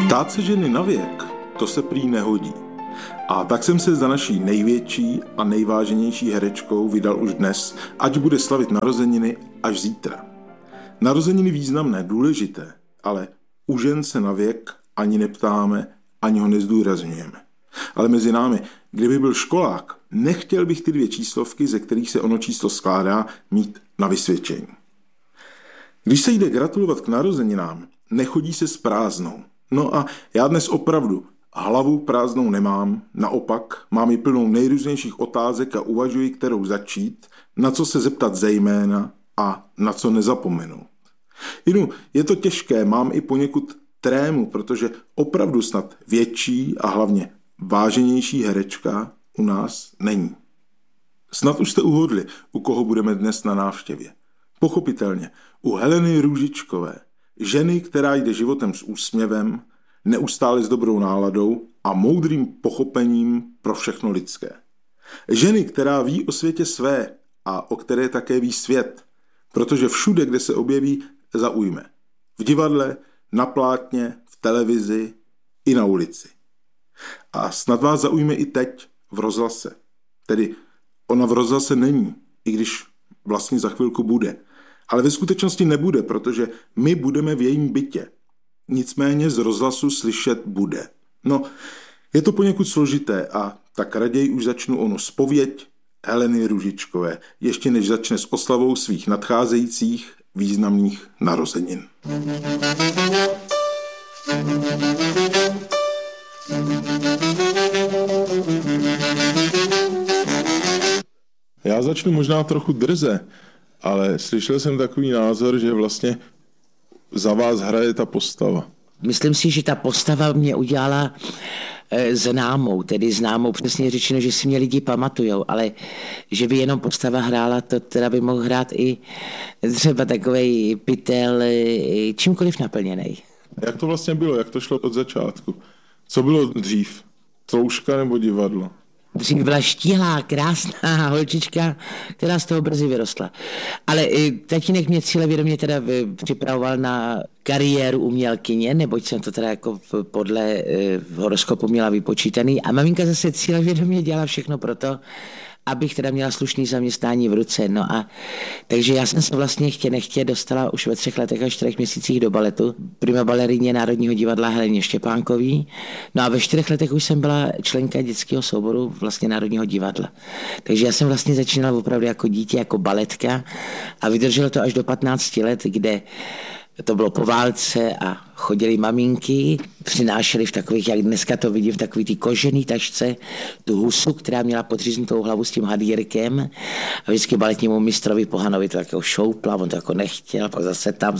Ptát se ženy na věk, to se prý nehodí. A tak jsem se za naší největší a nejváženější herečkou vydal už dnes, ať bude slavit narozeniny až zítra. Narozeniny významné, důležité, ale u žen se na věk ani neptáme, ani ho nezdůrazňujeme. Ale mezi námi, kdyby byl školák, nechtěl bych ty 2 číslovky, ze kterých se ono číslo skládá, mít na vysvědčení. Když se jde gratulovat k narozeninám, nechodí se s prázdnou. No a já dnes opravdu hlavu prázdnou nemám, naopak mám ji plnou nejrůznějších otázek a uvažuji, kterou začít, na co se zeptat zejména a na co nezapomenout. Inu, je to těžké, mám i poněkud trému, protože opravdu snad větší a hlavně váženější herečka u nás není. Snad už jste uhodli, u koho budeme dnes na návštěvě. Pochopitelně, u Heleny Růžičkové, ženy, která jde životem s úsměvem, neustále s dobrou náladou a moudrým pochopením pro všechno lidské. Ženy, která ví o světě své a o které také ví svět, protože všude, kde se objeví, zaujme. V divadle, na plátně, v televizi i na ulici. A snad vás zaujme i teď v rozhlase. Tedy ona v rozhlase není, i když vlastně za chvilku bude. Ale ve skutečnosti nebude, protože my budeme v jejím bytě. Nicméně z rozhlasu slyšet bude. No, je to poněkud složité a tak raději už začnu onu zpověď Heleny Růžičkové, ještě než začne s oslavou svých nadcházejících významných narozenin. Já začnu možná trochu drze, ale slyšel jsem takový názor, že vlastně za vás hraje ta postava. Myslím si, že ta postava mě udělala známou, přesně řečeno, že si mě lidi pamatujou, ale že by jenom postava hrála, to teda by mohl hrát i třeba takovej pytel čímkoliv naplněnej. Jak to vlastně bylo? Jak to šlo od začátku? Co bylo dřív? Trouška nebo divadlo? Dřív byla štíhlá, krásná holčička, která z toho brzy vyrostla. Ale tatínek mě cílevědomě teda připravoval na kariéru umělkyně, neboť jsem to teda jako podle horoskopu měla vypočítaný. A maminka zase cílevědomě dělala všechno pro to, abych teda měla slušný zaměstnání v ruce. No a takže já jsem se vlastně chtě nechtě dostala už ve 3 letech a 4 měsících do baletu. Prima balerině Národního divadla Heleně Štěpánkový. No a ve 4 letech už jsem byla členka dětského souboru vlastně Národního divadla. Takže já jsem vlastně začínala opravdu jako dítě, jako baletka a vydrželo to až do 15 let, kde to bylo po válce a chodili maminky, přinášeli v takových, jak dneska to vidím, v takový ty kožený tašce, tu husu, která měla podříznutou hlavu s tím hadírkem a vždycky baletnímu mistrovi Pohanovi to jako šoupla, on to jako nechtěl, pak zase tam,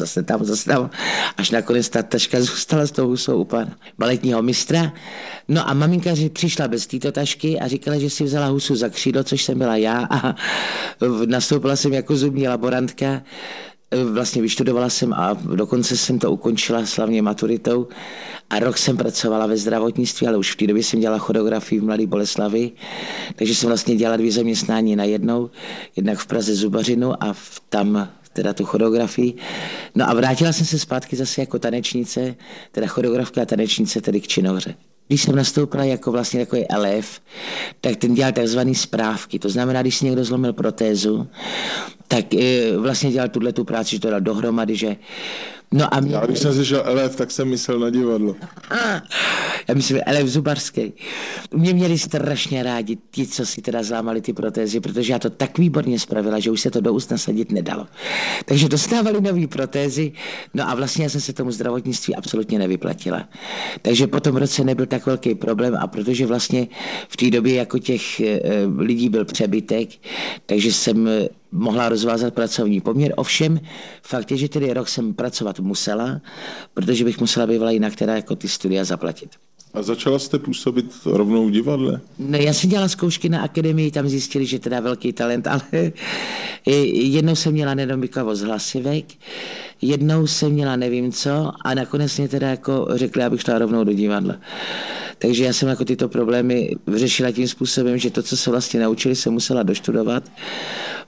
až nakonec ta taška zůstala s tou husou u pana baletního mistra. No a maminka přišla bez této tašky a říkala, že si vzala husu za křídlo, což jsem byla já a nastoupila jsem jako zubní laborantka. Vlastně vyštudovala jsem a dokonce jsem to ukončila slavně maturitou a rok jsem pracovala ve zdravotnictví, ale už v té době jsem dělala choreografii v Mladé Boleslavi, takže jsem vlastně dělala 2 zaměstnání najednou, jednak v Praze zubařinu a tam teda tu choreografii. No a vrátila jsem se zpátky zase jako tanečnice, teda choreografka a tanečnice, tedy k činohře. Když jsem nastoupila jako vlastně takový elef, tak ten dělal takzvaný správky. To znamená, když si někdo zlomil protézu, tak vlastně dělal tu práci, že to dal dohromady, že... No a já když jsem slyšel elef, tak jsem myslel na divadlo. Já myslím, elef zubarský. Mě měli strašně rádi ti, co si teda zlámali ty protézy, protože já to tak výborně spravila, že už se to do úst nasadit nedalo. Takže dostávali nový protézy, no a vlastně já jsem se tomu zdravotnictví absolutně nevyplatila. Takže po tom roce nebyl tak velký problém a protože vlastně v té době jako těch lidí byl přebytek, takže jsem mohla rozvázat pracovní poměr. Ovšem, fakt je, že tedy rok jsem pracovat musela, protože bych musela bývala jinak teda jako ty studia zaplatit. A začala jste působit rovnou v divadle? Ne, já jsem dělala zkoušky na akademii, tam zjistili, že teda velký talent, ale jednou jsem měla nedomykavost hlasivek, jednou jsem měla nevím co a nakonec mě teda jako řekli, abych šla rovnou do divadla. Takže já jsem jako tyto problémy řešila tím způsobem, že to, co se vlastně naučili, se musela doštudovat,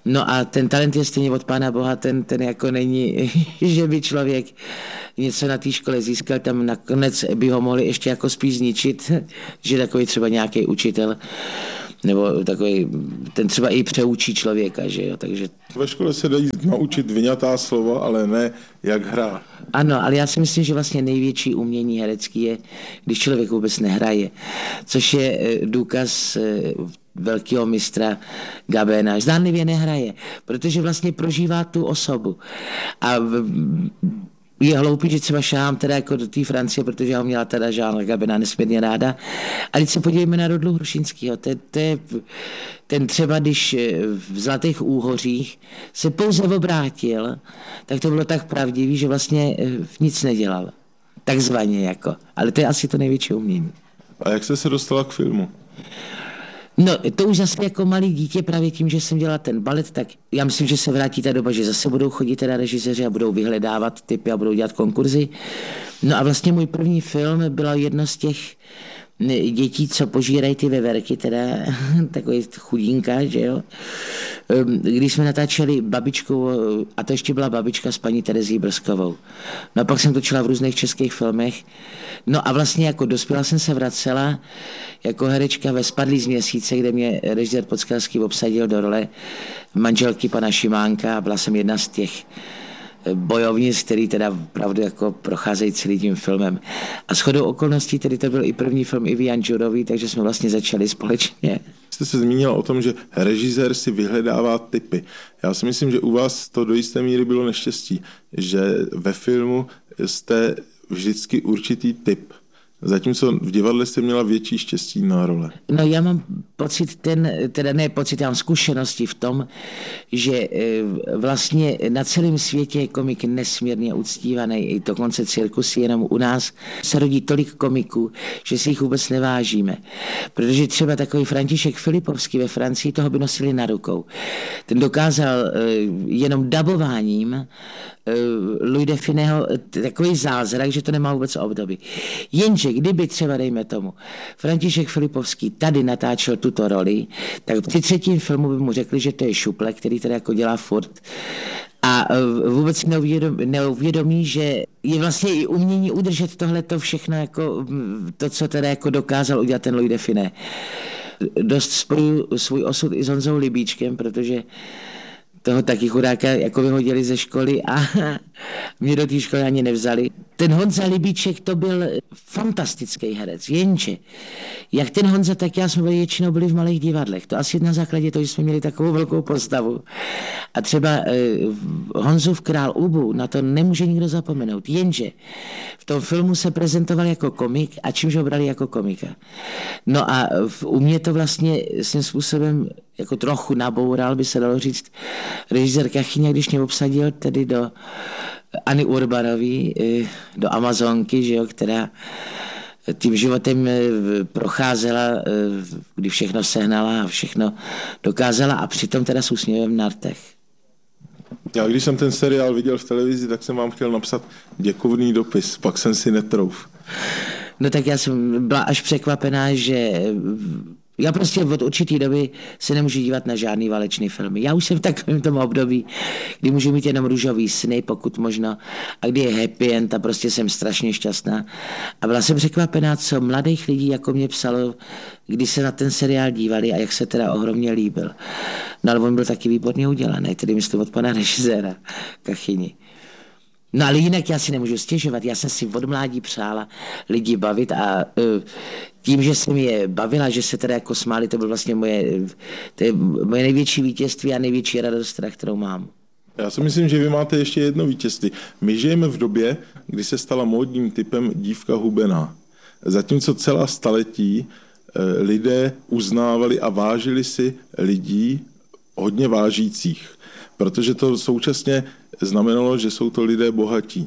No a ten talent je stejně od Pána Boha, ten jako není, že by člověk něco na té škole získal, tam nakonec by ho mohli ještě jako spíš zničit, že takový třeba nějaký učitel, nebo takový, ten třeba i přeučí člověka, že jo, takže... Ve škole se dají naučit vyňatá slova, ale ne jak hrát. Ano, ale já si myslím, že vlastně největší umění herecký je, když člověk vůbec nehraje, což je důkaz velkého mistra Gabéna. Zdánlivě nehraje, protože vlastně prožívá tu osobu. A je hloupý, že třeba šám teda jako do té Francie, protože ho měla teda Jeana Gabéna nesmírně ráda. A když se podívejme na Rudlu Hrušinskýho, ten třeba, když v Zlatých úhořích se pouze obrátil, tak to bylo tak pravdivý, že vlastně nic nedělal. Takzvaně jako. Ale to je asi to největší umění. A jak jste se dostala k filmu? No, to už zase jako malý dítě, právě tím, že jsem dělala ten balet, tak já myslím, že se vrátí ta doba, že zase budou chodit teda režiséři a budou vyhledávat typy a budou dělat konkurzy. No a vlastně můj první film bylo jedno z těch dětí, co požírají ty veverky, teda takový chudínka, že jo. Když jsme natáčeli Babičku, a to ještě byla Babička s paní Terezí Brzkovou. No a pak jsem točila v různých českých filmech. No a vlastně jako dospěla jsem se vracela jako herečka ve Spadlý z měsíce, kde mě režisér Podskalský obsadil do role manželky pana Šimánka a byla jsem jedna z těch bojovnic, který teda opravdu jako procházejí celým tím filmem. A shodou okolností tedy to byl i první film Ivy Janžurový, takže jsme vlastně začali společně. Jste se zmínila o tom, že režisér si vyhledává typy. Já si myslím, že u vás to do jisté míry bylo neštěstí, že ve filmu jste vždycky určitý typ. Zatímco v divadle jste měla větší štěstí na role. No já mám pocit, já mám zkušenosti v tom, že vlastně na celém světě je komik nesmírně uctívaný, i dokonce cirkusy, jenom u nás se rodí tolik komiků, že si jich vůbec nevážíme. Protože třeba takový František Filipovský ve Francii, toho by nosili na rukou. Ten dokázal jenom dabováním Louis de Fineho takový zázrak, že to nemá vůbec období. Jenže kdyby třeba, dejme tomu, František Filipovský tady natáčel tuto roli, tak při třetím filmu by mu řekli, že to je šuple, který tady jako dělá furt. A vůbec neuvědomí, že je vlastně i umění udržet tohleto všechno, jako to, co teda jako dokázal udělat ten Louis de Finé. Dost spojuji svůj osud i s Honzou Libíčkem, protože toho taky chudáka jako vyhodili ze školy a mě do té školy ani nevzali. Ten Honza Libíček to byl fantastický herec, jenže jak ten Honza, tak já jsme většinou byli v malých divadlech. To asi na základě toho, že jsme měli takovou velkou postavu. A třeba Honzův Král Ubu, na to nemůže nikdo zapomenout. Jenže v tom filmu se prezentoval jako komik a čímž ho brali jako komika. No a u mě to vlastně svým způsobem jako trochu naboural, by se dalo říct, režisér Kachyňa, když mě obsadil tedy do Anny Urbanový, do Amazonky, že jo, která tím životem procházela, kdy všechno sehnala a všechno dokázala a přitom teda s úsměvem na rtech. Já když jsem ten seriál viděl v televizi, tak jsem vám chtěl napsat děkovný dopis, pak jsem si netrouf. No tak já jsem byla až překvapená, že já prostě od určitý doby se nemůžu dívat na žádný válečný filmy. Já už jsem v takovém tom období, kdy můžu mít jenom růžový sny, pokud možno, a kdy je happy end a prostě jsem strašně šťastná. A byla jsem překvapená, co mladých lidí jako mě psalo, když se na ten seriál dívali a jak se teda ohromně líbil. No ale on byl taky výborně udělaný, tedy myslím od pana režiséra Kachyni. No ale jinak já si nemůžu stěžovat, já jsem si od mládí přála lidi bavit a tím, že jsem je bavila, že se teda jako smáli, to bylo vlastně moje největší vítězství a největší radost, kterou mám. Já si myslím, že vy máte ještě jedno vítězství. My žijeme v době, kdy se stala módním typem dívka hubená. Zatímco celá staletí lidé uznávali a vážili si lidí hodně vážících, protože to současně znamenalo, že jsou to lidé bohatí.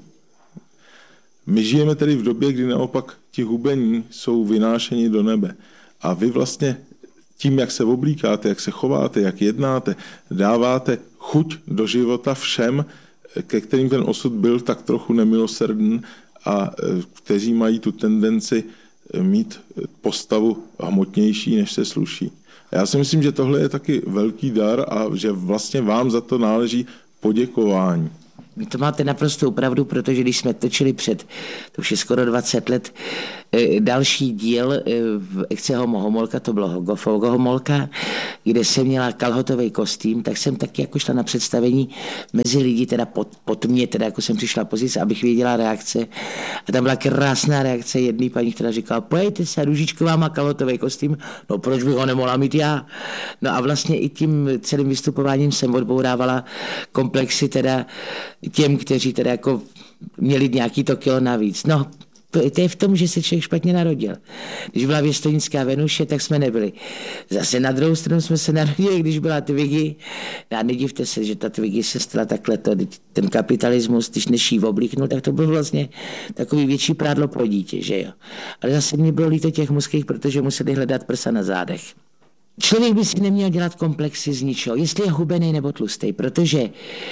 My žijeme tedy v době, kdy naopak ti hubení jsou vynášeni do nebe. A vy vlastně tím, jak se oblíkáte, jak se chováte, jak jednáte, dáváte chuť do života všem, ke kterým ten osud byl tak trochu nemilosrdný a kteří mají tu tendenci mít postavu hmotnější, než se sluší. Já si myslím, že tohle je taky velký dar a že vlastně vám za to náleží poděkování. To máte naprostou pravdu, protože když jsme točili to už je skoro 20 let, další díl v Ekce Homo Homolka, to bylo Fogo Homolka, kde jsem měla kalhotový kostým, tak jsem taky jako šla na představení mezi lidi, teda pod mě, teda jako jsem přišla pozice, abych věděla reakce. A tam byla krásná reakce jedné paní, která říkala, pojďte se, Růžičková má kalhotový kostým, no proč bych ho nemohla mít já? No a vlastně i tím celým vystupováním jsem odbourávala komplexy teda těm, kteří teda jako měli nějaký to kilo navíc. No, to je v tom, že se člověk špatně narodil. Když byla věstonická Venuše, tak jsme nebyli. Zase na druhou stranu jsme se narodili, když byla Twiggy. A nedivte se, že ta Twiggy se stala takhle, ten kapitalismus, když než jí oblíknul, tak to bylo vlastně takový větší prádlo pro dítě, že jo. Ale zase mě bylo líto těch mužských, protože museli hledat prsa na zádech. Člověk by si neměl dělat komplexy z ničeho, jestli je hubený nebo tlustý, protože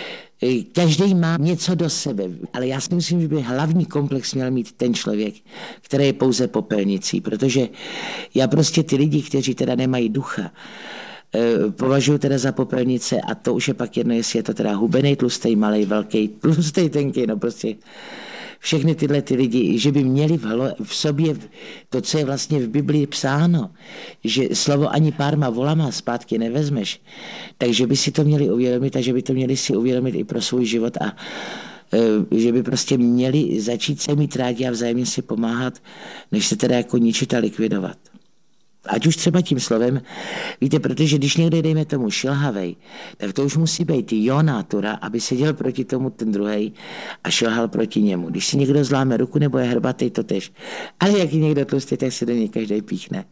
každý má něco do sebe, ale já si myslím, že by hlavní komplex měl mít ten člověk, který je pouze popelnicí, protože já prostě ty lidi, kteří teda nemají ducha, považuji teda za popelnice a to už je pak jedno, jestli je to teda hubený, tlustý, malej, velký, tlustý, tenký, no prostě všechny tyhle ty lidi, že by měli v sobě to, co je vlastně v Biblii psáno, že slovo ani párma volama zpátky nevezmeš, takže by si to měli uvědomit a že by to měli si uvědomit i pro svůj život a že by prostě měli začít se mít rádi a vzájemně si pomáhat, než se teda jako ničit a likvidovat. Ať už třeba tím slovem, víte, protože když někde dejme tomu šilhavej, tak to už musí být jo natura, aby seděl proti tomu ten druhej a šilhal proti němu. Když si někdo zláme ruku nebo je hrbatej, to tež. Ale jak je někdo tlustý, tak se do něj každý píchne.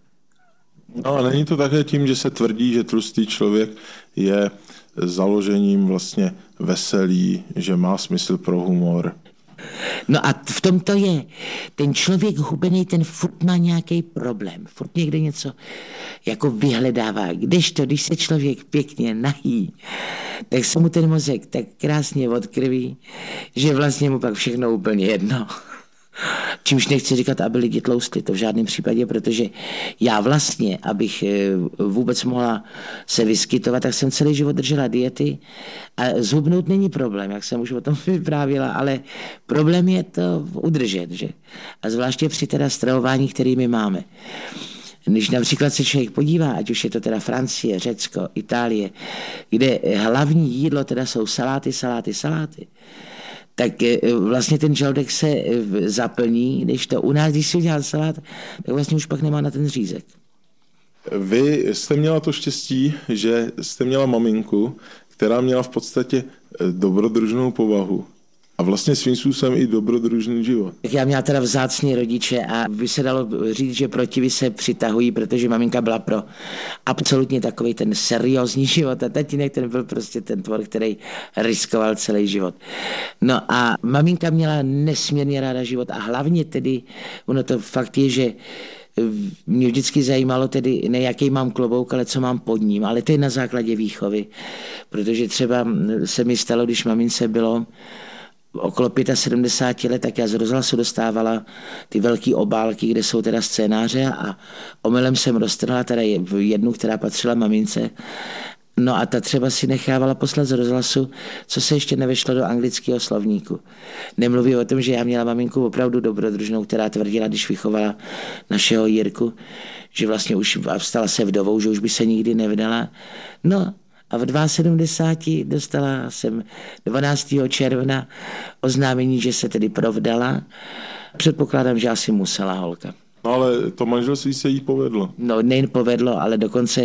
No a není to také tím, že se tvrdí, že tlustý člověk je založením vlastně veselý, že má smysl pro humor. No a v tom to je. Ten člověk hubený, ten furt má nějaký problém. Furt někde něco jako vyhledává. Kdežto, když se člověk pěkně nají, tak se mu ten mozek tak krásně odkrví, že vlastně mu pak všechno úplně jedno. Čímž nechci říkat, aby lidi tloustli, to v žádném případě, protože já vlastně, abych vůbec mohla se vyskytovat, tak jsem celý život držela diety a zhubnout není problém, jak jsem už o tom vyprávěla, ale problém je to udržet, že? A zvláště při teda stravování, který my máme. Když například se člověk podívá, ať už je to teda Francie, Řecko, Itálie, kde hlavní jídlo teda jsou saláty, tak vlastně ten žaludek se zaplní, když to u nás, když si udělá salát, tak vlastně už pak nemá na ten řízek. Vy jste měla to štěstí, že jste měla maminku, která měla v podstatě dobrodružnou povahu. A vlastně svým způsobem i dobrodružný život. Já měla teda vzácný rodiče a by se dalo říct, že protivy se přitahují, protože maminka byla pro absolutně takový ten seriózní život a tatínek ten byl prostě ten tvor, který riskoval celý život. No a maminka měla nesmírně ráda život a hlavně tedy, ono to fakt je, že mě vždycky zajímalo tedy, ne jaký mám klobouk, ale co mám pod ním, ale to je na základě výchovy, protože třeba se mi stalo, když mamince bylo okolo 75 let, tak já z rozhlasu dostávala ty velké obálky, kde jsou teda scénáře a omylem jsem roztrhla teda jednu, která patřila mamince. No a ta třeba si nechávala poslat z rozhlasu, co se ještě nevešlo do anglického slovníku. Nemluví o tom, že já měla maminku opravdu dobrodružnou, která tvrdila, když vychovala našeho Jirku, že vlastně už stala se vdovou, že už by se nikdy nevdala. No a v 72 dostala jsem 12. června oznámení, že se tedy provdala. Předpokládám, že asi musela holka. No ale to manželství se jí povedlo. No nejen povedlo, ale dokonce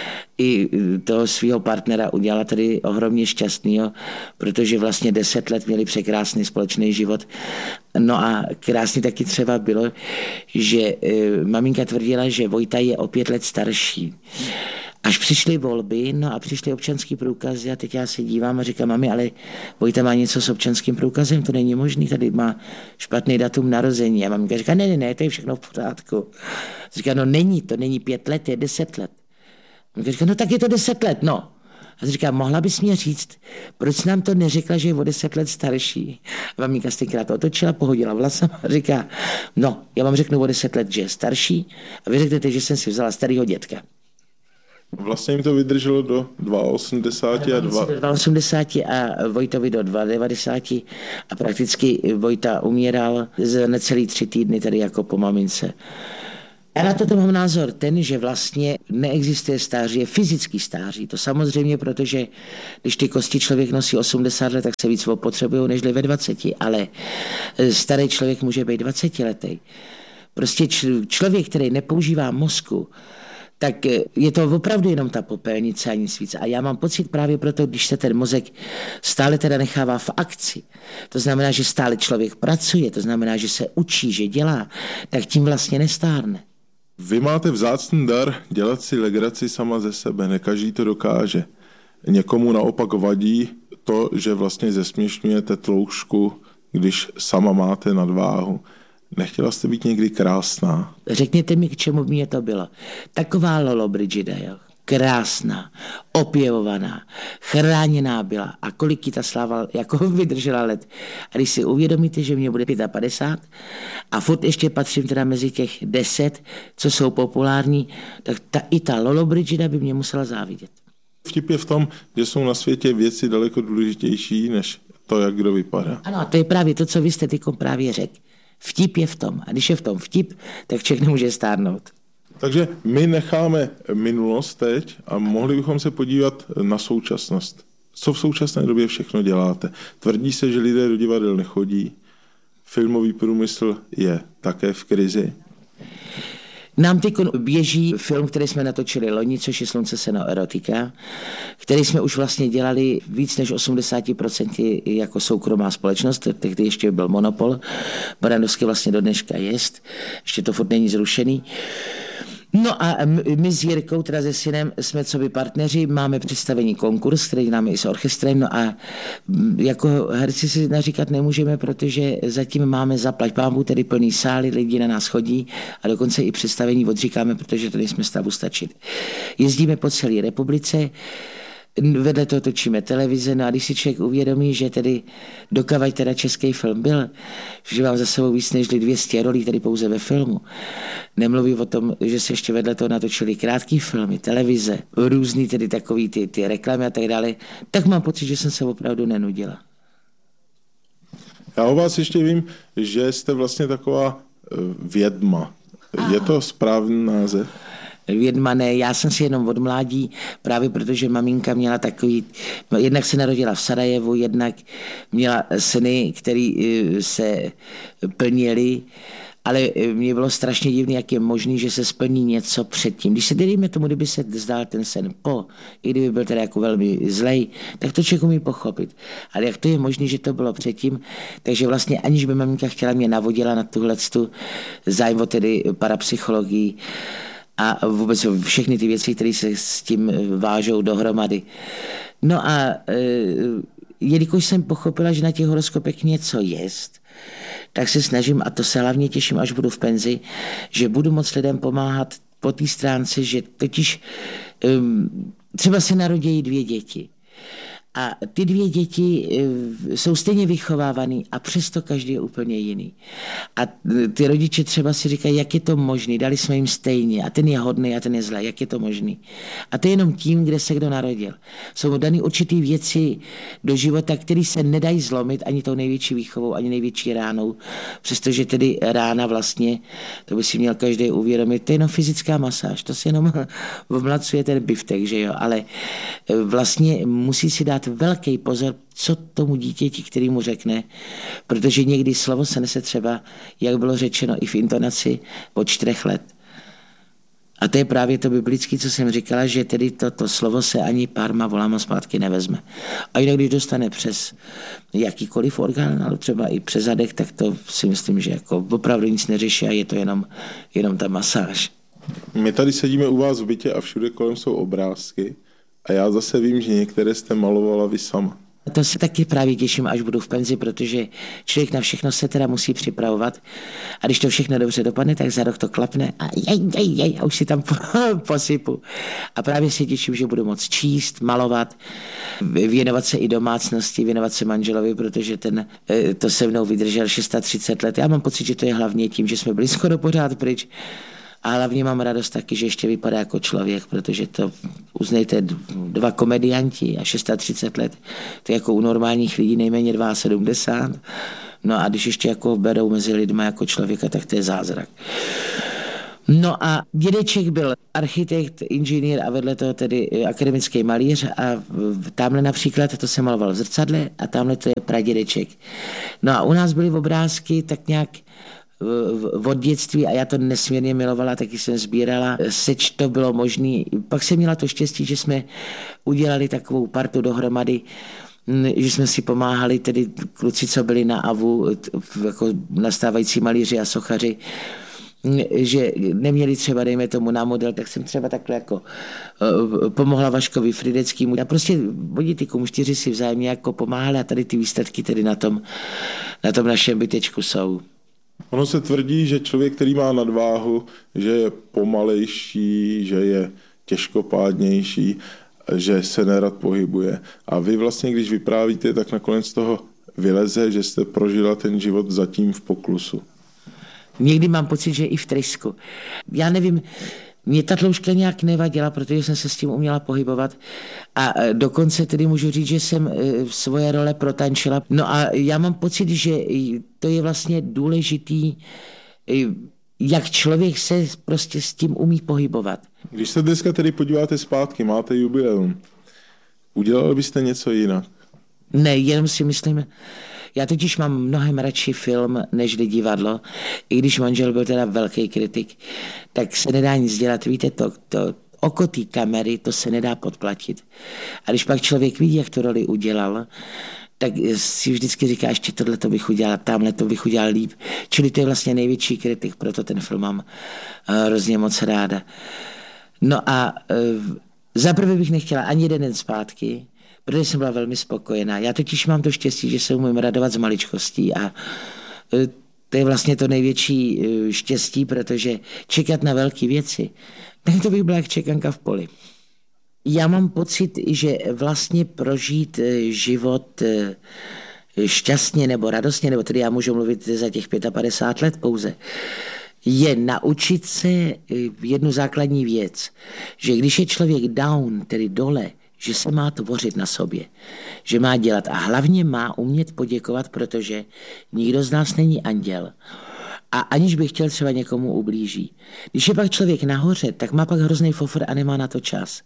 i toho svého partnera udělala tedy ohromně šťastnýho, protože vlastně 10 let měli překrásný společný život. No a krásný taky třeba bylo, že maminka tvrdila, že Vojta je o 5 let starší. Až přišly volby, no a přišly občanský průkazy a teď já se dívám a říkám, mami, ale Vojta má něco s občanským průkazem, to není možný, tady má špatný datum narození. A maminka říká, ne, to je všechno v pořádku. Říká, no není, to není 5 let, je 10 let. Maminka říká, no tak je to 10 let, no. A říká, mohla bys mě říct, proč nám to neřekla, že je o 10 let starší? A maminka se tenkrát otočila, pohodila vlasama a říká, no, já vám řeknu o 10 let, že je starší a vy řeknete, že jsem si vzala starýho dětka. Vlastně jim to vydrželo do 82 do 82 a Vojtovi do 92 a prakticky Vojta umíral za necelý 3 týdny tady jako po mamince. Já na to mám názor ten, že vlastně neexistuje stáří, je fyzický stáří. To samozřejmě, protože když ty kosti člověk nosí 80 let, tak se víc opotřebují než ve 20, ale starý člověk může být 20 letý. Prostě člověk, který nepoužívá mozku, tak je to opravdu jenom ta popelnice a nic víc. A já mám pocit právě proto, když se ten mozek stále teda nechává v akci, to znamená, že stále člověk pracuje, to znamená, že se učí, že dělá, tak tím vlastně nestárne. Vy máte vzácný dar dělat si legraci sama ze sebe, ne každý to dokáže. Někomu naopak vadí to, že vlastně zesměšňujete tloušku, když sama máte nadváhu. Nechtěla jste být někdy krásná? Řekněte mi, k čemu mě to bylo. Taková Lolo Brigida, jo. Krásná, opěvovaná, chráněná byla. A kolik ta sláva jako vydržela let. A když si uvědomíte, že mě bude 55 a furt ještě patřím teda mezi těch 10, co jsou populární, tak i ta Lolo Brigida by mě musela závidět. Vtip je v tom, že jsou na světě věci daleko důležitější, než to, jak kdo vypadá. Ano, a to je právě to, co vy jste tykom právě řekl. Vtip je v tom. A když je v tom vtip, tak člověk nemůže stárnout. Takže my necháme minulost teď a mohli bychom se podívat na současnost. Co v současné době všechno děláte? Tvrdí se, že lidé do divadel nechodí. Filmový průmysl je také v krizi. Nám teď běží film, který jsme natočili loni, což je Slunce, seno, erotika, který jsme už vlastně dělali víc než 80% jako soukromá společnost, tehdy ještě byl monopol, Barandovský vlastně do dneška jest, ještě to furt není zrušený. No a my s Jirkou, teda se synem, jsme coby partneři, máme představení konkurs, který děláme i s orchestrem, no a jako herci si naříkat nemůžeme, protože zatím máme zaplať pánbů, tedy plný sály, lidi na nás chodí a dokonce i představení odříkáme, protože to nejsme stavu stačit. Jezdíme po celé republice, vedle toho točíme televize, no a když si člověk uvědomí, že tedy dokavať teda český film byl, že mám za sebou víc než 200 rolí tady pouze ve filmu. Nemluví o tom, že se ještě vedle toho natočili krátký filmy, televize, různý tedy takový ty reklamy a tak dále, tak mám pocit, že jsem se opravdu nenudila. Já o vás ještě vím, že jste vlastně taková vědma. Je to správný název? Vědma ne, já jsem si jenom od mládí, právě protože maminka měla takový, jednak se narodila v Sarajevu, jednak měla syny, který se plnili, ale mě bylo strašně divné, jak je možný, že se splní něco předtím. Když se dejme tomu, kdyby se zdál ten sen po, i kdyby byl teda jako velmi zlej, tak to člověk umí pochopit. Ale jak to je možné, že to bylo předtím, takže vlastně aniž by maminka chtěla, mě navodila na tuhletu zájem o tedy parapsychologii, a vůbec všechny ty věci, které se s tím vážou dohromady. No a jelikož jsem pochopila, že na těch horoskopech něco jest, tak se snažím, a to se hlavně těším, až budu v penzi, že budu moc lidem pomáhat po té stránce, že totiž třeba se narodí 2 děti. A ty 2 děti jsou stejně vychovávaný a přesto každý je úplně jiný. A ty rodiče třeba si říkají, jak je to možný, dali jsme jim stejně a ten je hodný a ten je zlý, jak je to možný. A to je jenom tím, kde se kdo narodil. Jsou daný určitý věci do života, které se nedají zlomit ani tou největší výchovou, ani největší ránou, přestože tedy rána vlastně, to by si měl každý uvědomit, to je jenom fyzická masáž, to si jenom vmlacuje ten biftek, že jo, ale vlastně musí si dát velký pozor, co tomu dítěti, který mu řekne, protože někdy slovo se nese třeba, jak bylo řečeno i v intonaci, od 4 let. A to je právě to biblické, co jsem říkala, že tedy to slovo se ani párma volama zpátky nevezme. A jinak, když dostane přes jakýkoliv orgán, ale třeba i přes zadek, tak to si myslím, že jako opravdu nic neřeší a je to jenom ta masáž. My tady sedíme u vás v bytě a všude kolem jsou obrázky. A já zase vím, že některé jste malovala vy sama. To se taky právě těším, až budu v penzi, protože člověk na všechno se teda musí připravovat. A když to všechno dobře dopadne, tak za rok to klapne a a už si tam posypu. A právě se těším, že budu moc číst, malovat, věnovat se i domácnosti, věnovat se manželovi, protože to se mnou vydržel 630 let. Já mám pocit, že to je hlavně tím, že jsme byli skoro pořád pryč. A hlavně mám radost taky, že ještě vypadá jako člověk, protože to, uznejte, 2 komedianti a 630 let, to je jako u normálních lidí nejméně 72. No a když ještě jako berou mezi lidma jako člověka, tak to je zázrak. No a dědeček byl architekt, inženýr a vedle toho tedy akademický malíř a tamhle například, to se maloval v zrcadle a tamhle to je pradědeček. No a u nás byly obrázky tak nějak od dětství a já to nesmírně milovala, taky jsem sbírala, seč to bylo možný. Pak jsem měla to štěstí, že jsme udělali takovou partu dohromady, že jsme si pomáhali, tedy kluci, co byli na AVU, jako nastávající malíři a sochaři, že neměli třeba, dejme tomu, na model, tak jsem třeba takhle jako pomohla Vaškovi Frideckému. A prostě oni ty kumštíři si vzájemně jako pomáhali a tady ty výsledky tedy na tom našem bytečku jsou. Ono se tvrdí, že člověk, který má nadváhu, že je pomalejší, že je těžkopádnější, že se nerad pohybuje. A vy vlastně, když vyprávíte, tak nakonec toho vyleze, že jste prožila ten život zatím v poklusu. Někdy mám pocit, že i v trysku. Já nevím, mě ta tloušťka nějak nevadila, protože jsem se s tím uměla pohybovat a dokonce tedy můžu říct, že jsem svoje role protančila. No a já mám pocit, že to je vlastně důležitý, jak člověk se prostě s tím umí pohybovat. Když se dneska tedy podíváte zpátky, máte jubileum, udělali byste něco jinak? Ne, jenom si myslím, já totiž mám mnohem radši film, než divadlo. I když manžel byl teda velký kritik, tak se nedá nic dělat. Víte, to oko té kamery, to se nedá podplatit. A když pak člověk vidí, jak tu roli udělal, tak si vždycky říká, ještě tohle to bych udělal, tamhle to bych udělal líp. Čili to je vlastně největší kritik, proto ten film mám hrozně moc ráda. No a zaprvé bych nechtěla ani jeden zpátky, protože jsem byla velmi spokojená. Já totiž mám to štěstí, že se umím radovat z maličkostí a to je vlastně to největší štěstí, protože čekat na velké věci, tak to bych byla jak čekanka v poli. Já mám pocit, že vlastně prožít život šťastně nebo radostně, nebo tedy já můžu mluvit za těch 55 let pouze, je naučit se jednu základní věc, že když je člověk down, tedy dole, že se má tvořit na sobě, že má dělat a hlavně má umět poděkovat, protože nikdo z nás není anděl. A aniž by chtěl třeba někomu ublíží. Když je pak člověk nahoře, tak má pak hrozný fofr a nemá na to čas.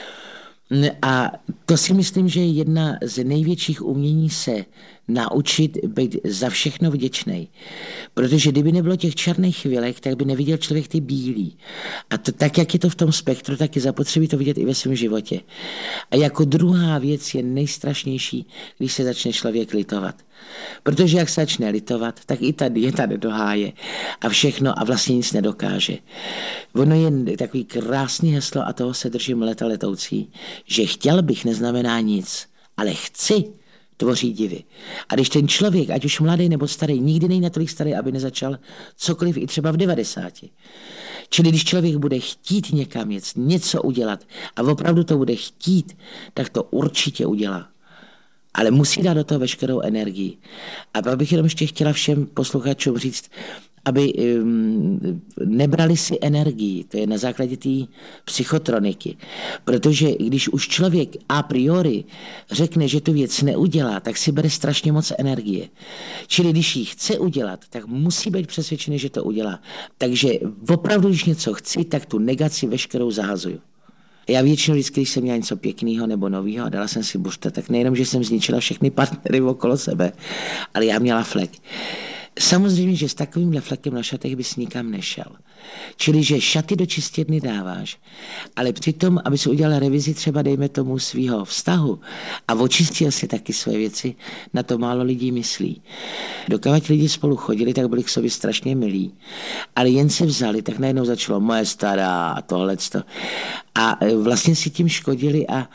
A to si myslím, že je jedna z největších umění se naučit být za všechno vděčnej. Protože kdyby nebylo těch černých chvílek, tak by neviděl člověk ty bílý. A to, tak, jak je to v tom spektru, tak je zapotřebí to vidět i ve svém životě. A jako druhá věc je nejstrašnější, když se začne člověk litovat. Protože jak se začne litovat, tak i ta dieta nedoháje a všechno a vlastně nic nedokáže. Ono je takový krásný heslo a toho se držím leta letoucí, že chtěl bych neznamená nic, ale chci tvoří divy. A když ten člověk, ať už mladý nebo starý, nikdy není natolik starý, aby nezačal cokoliv i třeba v 90. Čili když člověk bude chtít někam jet, něco udělat a opravdu to bude chtít, tak to určitě udělá. Ale musí dát do toho veškerou energii. A pak bych jenom ještě chtěla všem posluchačům říct, aby nebrali si energii, to je na základě té psychotroniky. Protože když už člověk a priori řekne, že tu věc neudělá, tak si bere strašně moc energie. Čili když ji chce udělat, tak musí být přesvědčený, že to udělá. Takže opravdu, když něco chci, tak tu negaci veškerou zahazuju. Já většinou vždycky, když jsem měla něco pěkného nebo nového a dala jsem si buřta, tak nejenom, že jsem zničila všechny partnery okolo sebe, ale já měla flek. Samozřejmě, že s takovýmhle flekem na šatech bys nikam nešel. Čili, že šaty do čistírny dáváš, ale přitom, aby si udělal revizi třeba, dejme tomu, svýho vztahu a očistil si taky své věci, na to málo lidí myslí. Dokud lidi spolu chodili, tak byli k sobě strašně milí, ale jen se vzali, tak najednou začalo moje stará a tohleto. A vlastně si tím škodili a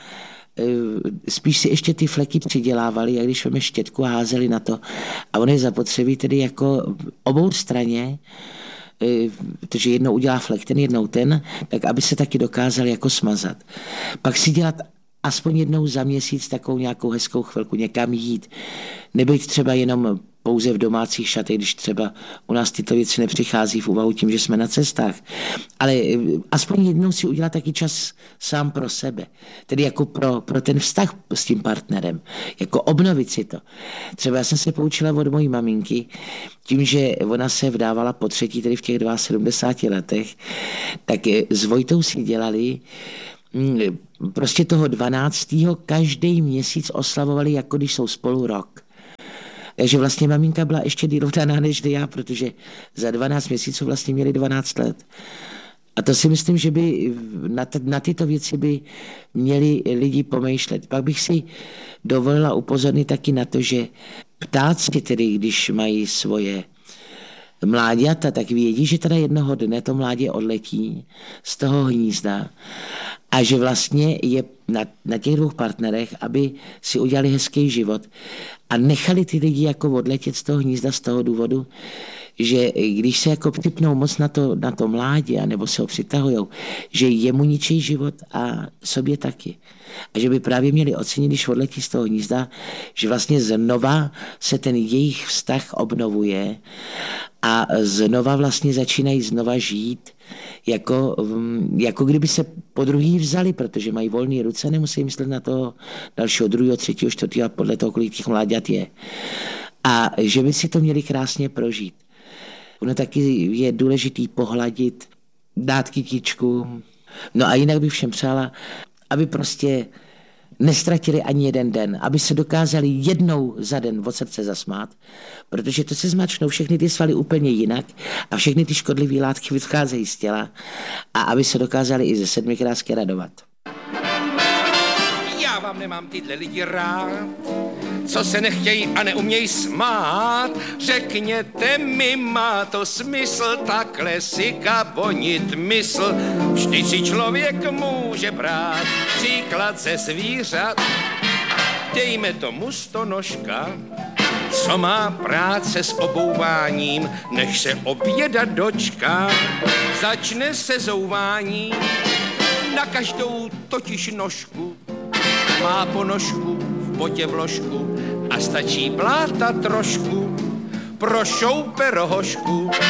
spíš si ještě ty fleky přidělávali, jak když máme štětku a házeli na to. A on je zapotřebí tedy jako obou straně, protože jednou udělá flek ten, jednou ten, tak aby se taky dokázali jako smazat. Pak si dělat aspoň jednou za měsíc takovou nějakou hezkou chvilku, někam jít. Nebejt třeba jenom pouze v domácích šatech, když třeba u nás tyto věci nepřichází v úvahu tím, že jsme na cestách. Ale aspoň jednou si udělat taky čas sám pro sebe. Tedy jako pro ten vztah s tím partnerem. Jako obnovit si to. Třeba já jsem se poučila od mojí maminky, tím, že ona se vdávala po třetí, tedy v těch 72 letech, tak s Vojtou si dělali prostě toho 12. každý měsíc oslavovali, jako když jsou spolu rok. Takže vlastně maminka byla ještě díl vdaná než já, protože za 12 měsíců vlastně měli 12 let. A to si myslím, že by na tyto věci by měli lidi pomýšlet. Pak bych si dovolila upozornit taky na to, že ptáci, tedy když mají svoje mláďata, tak vědí, že teda jednoho dne to mládě odletí z toho hnízda a že vlastně je na těch dvou partnerech, aby si udělali hezký život a nechali ty lidi jako odletět z toho hnízda z toho důvodu, že když se jako připnou moc na to mládě, nebo se ho přitahujou, že jemu ničí život a sobě taky. A že by právě měli ocenit, když odletí z toho hnízda, že vlastně znova se ten jejich vztah obnovuje a znova vlastně začínají znova žít, jako kdyby se po druhý vzali, protože mají volné ruce, nemusí myslet na toho dalšího, druhého, třetího, čtvrtého a podle toho, kolik těch mláďat je. A že by si to měli krásně prožít. Ono taky je důležitý pohladit, dát kytičku. No a jinak bych všem přála, aby prostě nestratili ani jeden den, aby se dokázali jednou za den od srdce zasmát, protože to se zmačknou všechny ty svaly úplně jinak a všechny ty škodlivé látky vycházejí z těla a aby se dokázali i ze 7 krásky radovat. Já vám nemám tyhle lidi rád, co se nechtějí a neumějí smát. Řekněte mi, má to smysl takhle si kabonit mysl? Vždyť si člověk může brát příklad ze zvířat. Dejme tomu stonožka, co má práce s obouváním, než se oběda dočká. Začne se zouvání, na každou totiž nožku má ponožku v botě vložku a stačí pláta trošku, pro šoupe rohošku.